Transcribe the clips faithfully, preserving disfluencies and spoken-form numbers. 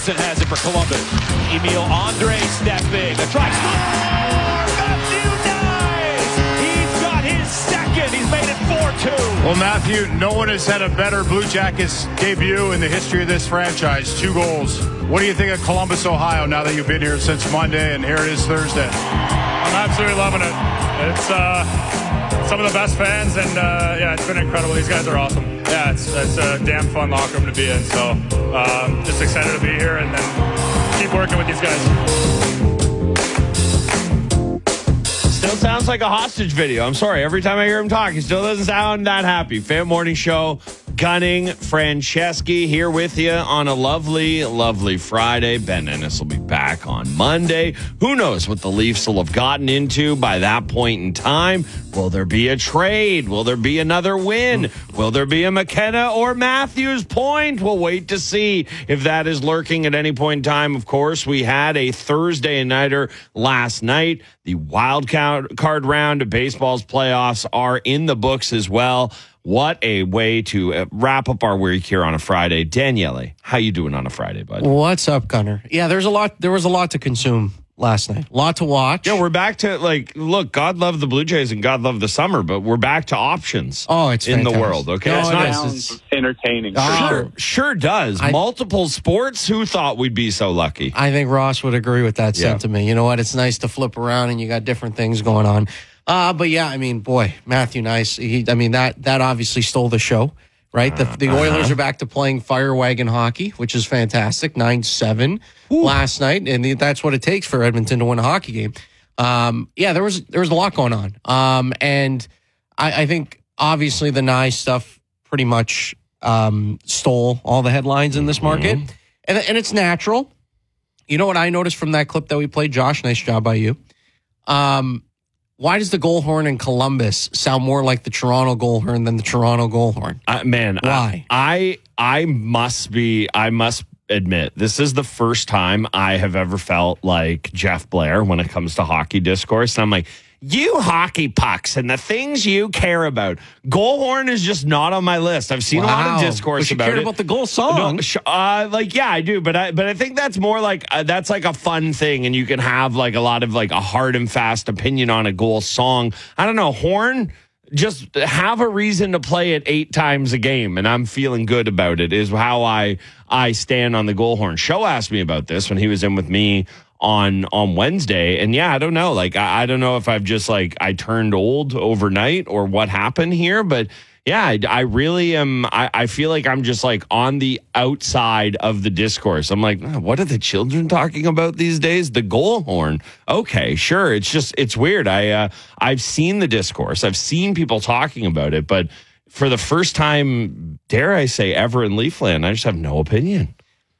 Johnson has it for Columbus. Emil Andre stepping. The try. Score! Matthew Knies! He's got his second. He's made it four two. Well, Matthew, no one has had a better Blue Jackets debut in the history of this franchise. Two goals. What do you think of Columbus, Ohio, now that you've been here since Monday, and here it is Thursday? I'm absolutely loving it. It's uh, some of the best fans, and uh, yeah, it's been incredible. These guys are awesome. Yeah, it's, it's a damn fun locker room to be in. So um, just excited to be here and then keep working with these guys. Still sounds like a hostage video. I'm sorry. Every time I hear him talk, he still doesn't sound that happy. Fan Morning Show, Gunning Franceschi here with you on a lovely, lovely Friday. Ben Ennis will be back on Monday. Who knows what the Leafs will have gotten into by that point in time? Will there be a trade? Will there be another win? Will there be a McKenna or Matthews point? We'll wait to see if that is lurking at any point in time. Of course, we had a Thursday nighter last night. The wild card round of baseball's playoffs are in the books as well. What a way to wrap up our week here on a Friday. Daniele, how you doing on a Friday, bud? What's up, Gunner? Yeah, there's a lot. There was a lot to consume last night. A lot to watch. Yeah, we're back to, like, look, God love the Blue Jays and God love the summer, but we're back to options. Oh, it's in fantastic. the world. Okay, no, it's it not is. It's entertaining. Uh, sure, sure does. I, Multiple sports. Who thought we'd be so lucky? I think Ross would agree with that Yeah. sentiment. You know what? It's nice to flip around and you got different things going on. Uh, but yeah, I mean, boy, Matthew Knies. He, I mean, that that obviously stole the show, right? The, the Oilers uh-huh. are back to playing fire wagon hockey, which is fantastic. nine seven last night, and that's what it takes for Edmonton to win a hockey game. Um, yeah, there was there was a lot going on, um, and I, I think obviously the Knies stuff pretty much um, stole all the headlines in this market, mm-hmm. and and it's natural. You know what I noticed from that clip that we played, Josh? Nice job by you. Um. Why does the goal horn in Columbus sound more like the Toronto goal horn than the Toronto goal horn? Uh, man, why? I, I I must be. I must admit, this is the first time I have ever felt like Jeff Blair when it comes to hockey discourse. And I'm like, you hockey pucks and the things you care about. Goal horn is just not on my list. I've seen wow. a lot of discourse but you about cared it. about the goal song. No, uh, like, yeah, I do. But I, but I think that's more like, uh, that's like a fun thing. And you can have like a lot of like a hard and fast opinion on a goal song. I don't know. Horn, just have a reason to play it eight times a game. And I'm feeling good about it is how I, I stand on the goal horn. Show asked me about this when he was in with me on on Wednesday, and yeah, I don't know, like I, I don't know if I've just like I turned old overnight or what happened here, but yeah, I, I really am. I, I feel like I'm just like on the outside of the discourse. I'm like, oh, what are the children talking about these days? The goal horn. Okay, sure. It's just it's weird. I uh, I've seen the discourse. I've seen people talking about it, but for the first time, dare I say, ever in Leafland, I just have no opinion.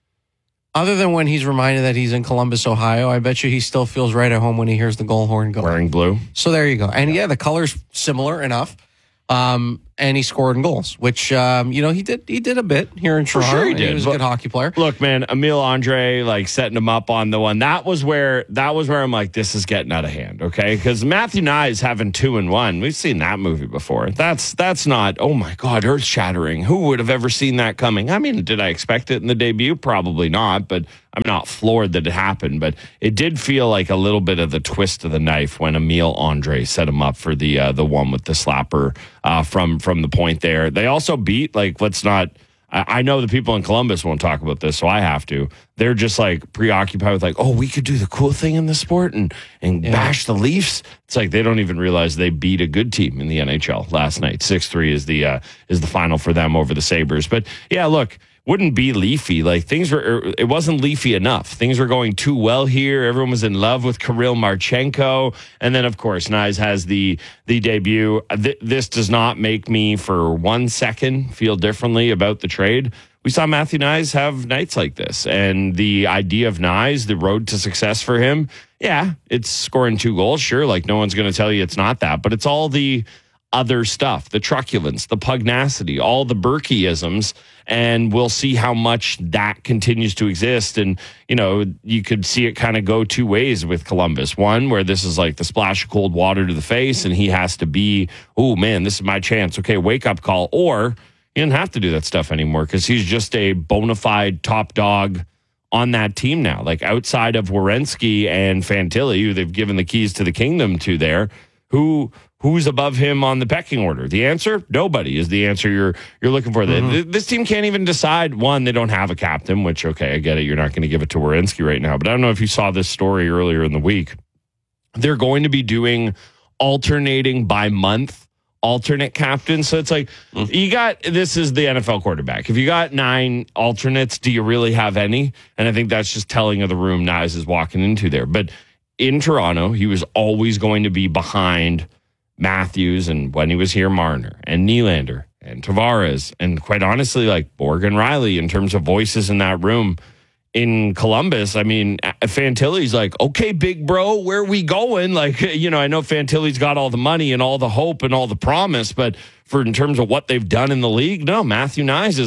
Other than when he's reminded that he's in Columbus, Ohio, I bet you he still feels right at home when he hears the goal horn go. Wearing blue. So there you go. And yeah, the color's similar enough. Um, and he scored in goals, which, um, you know, he did he did a bit here in Toronto. For sure he did. He was a good hockey player. Look, man, Emil Andre, like setting him up on the one. That was where that was where I'm like, this is getting out of hand, okay? Because Matthew Knies having two and one. We've seen that movie before. That's that's not, oh my God, earth shattering. Who would have ever seen that coming? I mean, did I expect it in the debut? Probably not, but I'm not floored that it happened, but it did feel like a little bit of the twist of the knife when Emil Andre set him up for the uh, the one with the slapper uh, from from the point there. They also beat, like, let's not, I, I know the people in Columbus won't talk about this, so I have to. They're just like preoccupied with like, oh, we could do the cool thing in the sport and, and yeah. bash the Leafs. It's like they don't even realize they beat a good team in the N H L last night. six three is the uh, is the final for them over the Sabres. But yeah, look, wouldn't be leafy. Like things were, it wasn't leafy enough. Things were going too well here. Everyone was in love with Kirill Marchenko. And then, of course, Knies has the the debut. Th- this does not make me for one second feel differently about the trade. We saw Matthew Knies have nights like this. And the idea of Knies, the road to success for him, yeah, it's scoring two goals. Sure, like no one's going to tell you it's not that. But it's all the other stuff, the truculence, the pugnacity, all the Berkeyisms, and we'll see how much that continues to exist. And, you know, you could see it kind of go two ways with Columbus. One, where this is like the splash of cold water to the face, and he has to be, oh, man, this is my chance. Okay, wake-up call. Or he didn't have to do that stuff anymore because he's just a bona fide top dog on that team now. Like outside of Werenski and Fantilli, who they've given the keys to the kingdom to there, who who's above him on the pecking order? The answer, nobody is the answer you're you're looking for. Mm-hmm. This team can't even decide. One, they don't have a captain, which, okay, I get it. You're not going to give it to Werenski right now. But I don't know if you saw this story earlier in the week. They're going to be doing alternating by month alternate captains. So it's like, mm. you got, this is the N F L quarterback. If you got nine alternates, do you really have any? And I think that's just telling of the room Nyes is walking into there. But in Toronto, he was always going to be behind Matthews, and when he was here, Marner and Nylander and Tavares, and quite honestly, like Borg and Riley in terms of voices in that room. In Columbus, I mean, Fantilli's like, okay, big bro, where are we going? Like, you know, I know Fantilli's got all the money and all the hope and all the promise, but for in terms of what they've done in the league, no, Matthew Nyes is